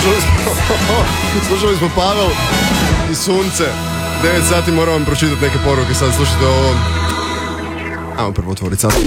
Slušali smo Pavel i Sunce. 9 sati, moram vam pročitati neke poruke. Sad slušajte ovo. Ajmo prvo otvoriti sad.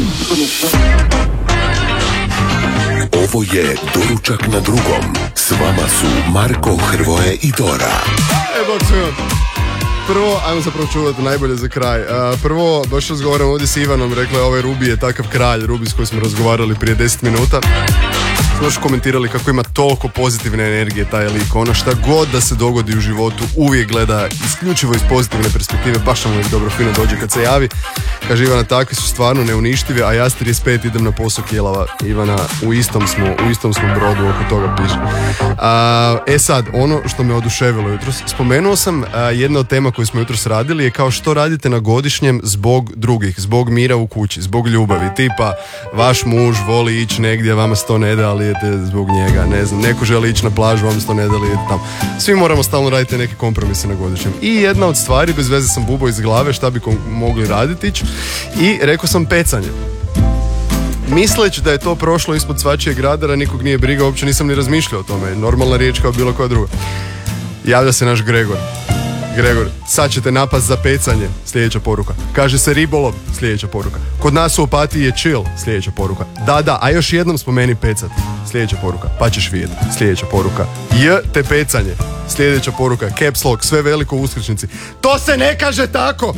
Ovo je Doručak na drugom. S vama su Marko, Hrvoje i Dora. Bog svima. Prvo, ajmo zapravo čuvati najbolje za kraj. Prvo, baš razgovaram ovdje s Ivanom, rekla je ovaj Rubi je takav kralj, Rubi s kojim smo razgovarali prije 10 minuta. Smo još komentirali kako ima toliko pozitivne energije taj lik. Ono šta god da se dogodi u životu uvijek gleda isključivo iz pozitivne perspektive, baš nam uvijek dobro fino dođe kad se javi. Kaže Ivana, takvi su stvarno neuništivi, a ja s 35 idem na posao kilava. Ivana, u istom smo brodu, oko toga piše. Sad, ono što me oduševilo jutros, spomenuo sam jedna od tema koju smo jutros radili je kao što radite na godišnjem zbog drugih, zbog mira u kući, zbog ljubavi. Tipa, vaš muž voli ići negdje, vama se to ne da, ali idete zbog njega, ne znam, neko želi ići na plažu, vam se to ne da, ali idete tamo. Svi moramo stalno raditi neke kompromise na godišnjem. I jedna od stvari, bez veze sam bubao iz glave šta bi mogli raditi i rekao sam pecanje. Misleći da je to prošlo ispod svačijeg radara, nikog nije briga, uopće nisam ni razmišljao o tome. Normalna riječ kao bilo koja druga. Javlja se naš Gregor. Gregor, sad ćete napast za pecanje, sljedeća poruka. Kaže se ribolov, sljedeća poruka. Kod nas u Opatiji je chill, sljedeća poruka. Da, a još jednom spomeni pecat, sljedeća poruka. Pa ćeš vidjeti, sljedeća poruka. Te pecanje, sljedeća poruka. Caps lock, sve veliko u uskrsnici. To se ne kaže tako!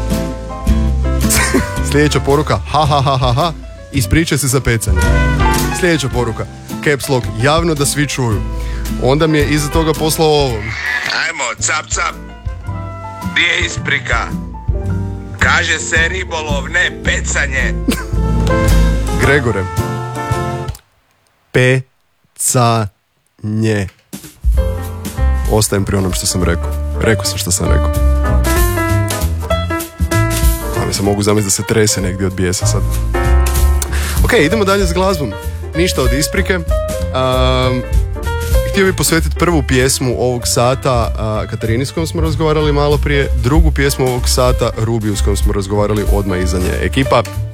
Sljedeća poruka, ha, ispričaj se za pecanje. Sljedeća poruka, caps lock, javno da svi čuju. Onda mi je iza toga poslao ovo. Ajmo, cap, gdje je isprika? Kaže se ribolov, ne pecanje. Gregore, pecanje. Ostajem pri onom što sam rekao. Rekao sam što sam rekao. Ali se mogu zamisliti da se trese negdje od bijesa sad. Ok, idemo dalje s glazbom. Ništa od isprike. Htio bih posvetiti prvu pjesmu ovog sata Katarini s kojom smo razgovarali malo prije, drugu pjesmu ovog sata Rubiju s kojom smo razgovarali odmah iza nje. Ekipa,